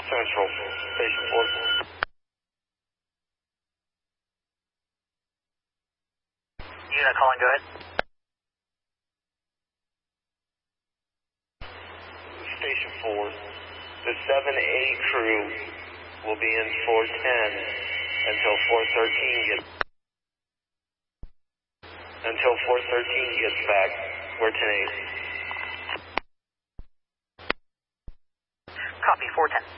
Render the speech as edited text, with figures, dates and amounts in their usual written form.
Central, Station 4. Unit calling, go ahead. Station 4, the 7A crew will be in 410 until 413 gets back. We're 10-8. Copy, 410.